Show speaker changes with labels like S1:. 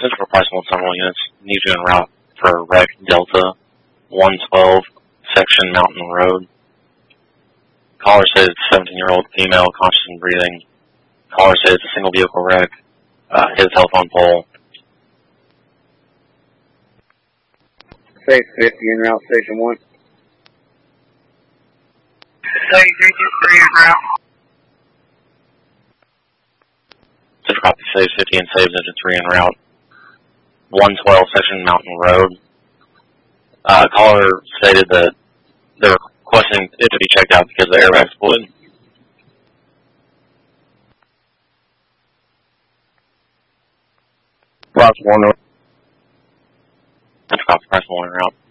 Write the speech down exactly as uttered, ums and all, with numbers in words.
S1: Central Price one several units. Need you en route for wreck Delta one twelve, section Mountain Road. Caller says it's a seventeen-year-old female, conscious and breathing. Caller says it's a single vehicle wreck. Uh, hit a telephone pole.
S2: Say fifty en route, station one.
S3: Say three two three en route.
S1: Central copy, saves fifty and saves engine three en route. one twelve, section Mountain Road. Uh, caller stated that they're requesting it to be checked out because the airbag's deployed.
S2: Price one.
S1: Central copy, price one en route.